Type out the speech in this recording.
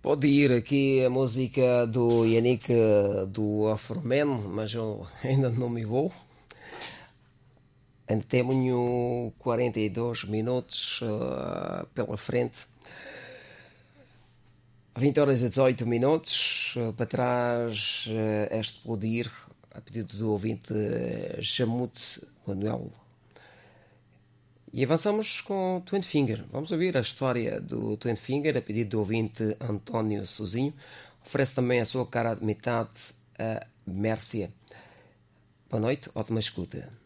Pode ir aqui a música do Yannick do Afroman, mas eu ainda não me vou. Ainda tenho 42 minutos pela frente. 20 horas e 18 minutos. Para trás, este pode ir, a pedido do ouvinte Jamute Manuel. E avançamos com Twenty Finger. Vamos ouvir a história do Twenty Finger, a pedido do ouvinte António Sozinho. Oferece também a sua cara de metade, a Mércia. Boa noite, ótima escuta.